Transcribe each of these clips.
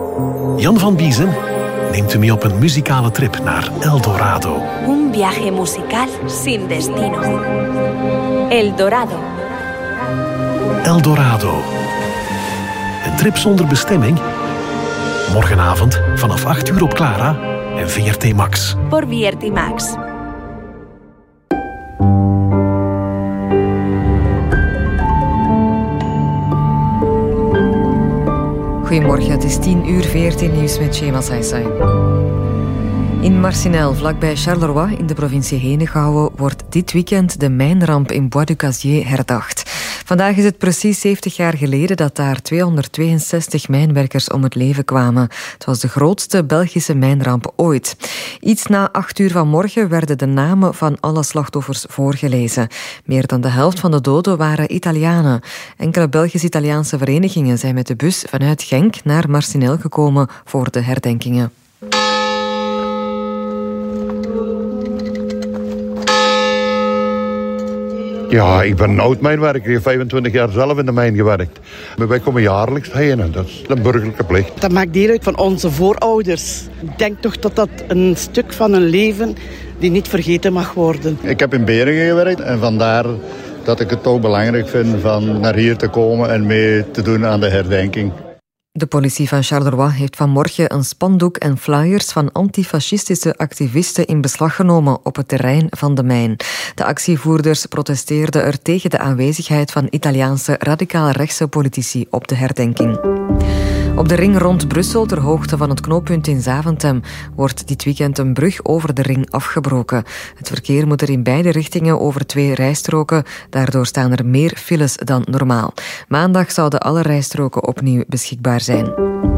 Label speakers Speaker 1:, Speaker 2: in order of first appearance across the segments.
Speaker 1: Jan van Biezen neemt u mee op een muzikale trip naar El Dorado.
Speaker 2: Un viaje musical sin destino. El Dorado.
Speaker 1: El Dorado. Een trip zonder bestemming? Morgenavond vanaf 8 uur op Clara en VRT Max.
Speaker 2: Por VRT Max.
Speaker 3: Goedemorgen, het is 10 uur, VRT Nieuws met Shema Saisai. In Marcinelle, vlakbij Charleroi in de provincie Henegouwen, wordt dit weekend de mijnramp in Bois du Casier herdacht. Vandaag is het precies 70 jaar geleden dat daar 262 mijnwerkers om het leven kwamen. Het was de grootste Belgische mijnramp ooit. Iets na 8 uur vanmorgen werden de namen van alle slachtoffers voorgelezen. Meer dan de helft van de doden waren Italianen. Enkele Belgisch-Italiaanse verenigingen zijn met de bus vanuit Genk naar Marcinelle gekomen voor de herdenkingen.
Speaker 4: Ja, ik ben een oud-mijnwerker. Ik heb 25 jaar zelf in de mijn gewerkt. Maar wij komen jaarlijks heen en dat is een burgerlijke plicht.
Speaker 5: Dat maakt deel uit van onze voorouders. Ik denk toch dat dat een stuk van een leven die niet vergeten mag worden.
Speaker 6: Ik heb in Beringen gewerkt en vandaar dat ik het ook belangrijk vind van naar hier te komen en mee te doen aan de herdenking.
Speaker 3: De politie van Charleroi heeft vanmorgen een spandoek en flyers van antifascistische activisten in beslag genomen op het terrein van de mijn. De actievoerders protesteerden er tegen de aanwezigheid van Italiaanse radicaal-rechtse politici op de herdenking. Op de ring rond Brussel, ter hoogte van het knooppunt in Zaventem, wordt dit weekend een brug over de ring afgebroken. Het verkeer moet er in beide richtingen over 2 rijstroken. Daardoor staan er meer files dan normaal. Maandag zouden alle rijstroken opnieuw beschikbaar zijn.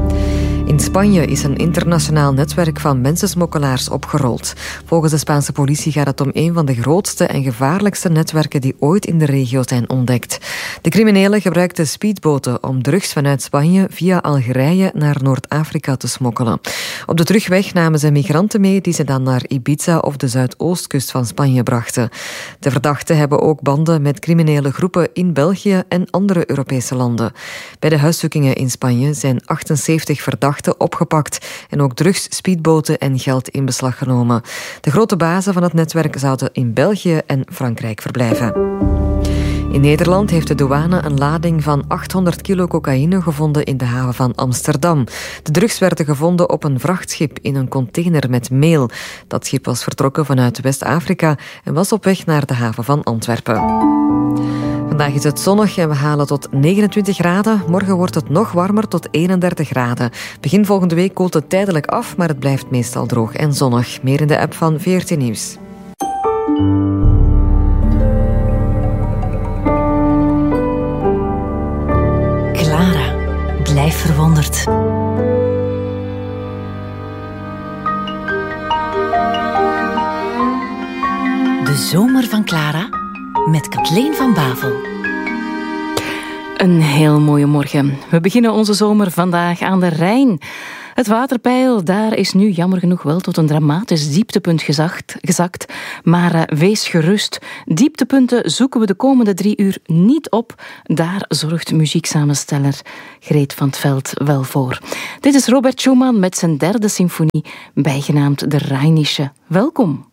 Speaker 3: In Spanje is een internationaal netwerk van mensensmokkelaars opgerold. Volgens de Spaanse politie gaat het om een van de grootste en gevaarlijkste netwerken die ooit in de regio zijn ontdekt. De criminelen gebruikten speedboten om drugs vanuit Spanje via Algerije naar Noord-Afrika te smokkelen. Op de terugweg namen ze migranten mee die ze dan naar Ibiza of de zuidoostkust van Spanje brachten. De verdachten hebben ook banden met criminele groepen in België en andere Europese landen. Bij de huiszoekingen in Spanje zijn 78 verdachten opgepakt en ook drugs, speedboten en geld in beslag genomen. De grote bazen van het netwerk zouden in België en Frankrijk verblijven. In Nederland heeft de douane een lading van 800 kilo cocaïne gevonden in de haven van Amsterdam. De drugs werden gevonden op een vrachtschip in een container met meel. Dat schip was vertrokken vanuit West-Afrika en was op weg naar de haven van Antwerpen. Vandaag is het zonnig en we halen tot 29 graden. Morgen wordt het nog warmer tot 31 graden. Begin volgende week koelt het tijdelijk af, maar het blijft meestal droog en zonnig. Meer in de app van VRT Nieuws.
Speaker 7: Clara, blijf verwonderd. De zomer van Clara met Kathleen van Bavel.
Speaker 8: Een heel mooie morgen. We beginnen onze zomer vandaag aan de Rijn. Het waterpeil daar is nu jammer genoeg wel tot een dramatisch dieptepunt gezakt. Maar wees gerust. Dieptepunten zoeken we de komende 3 uur niet op. Daar zorgt muzieksamensteller Greet van 't Veld wel voor. Dit is Robert Schumann met zijn 3e symfonie, bijgenaamd de Rheinische. Welkom.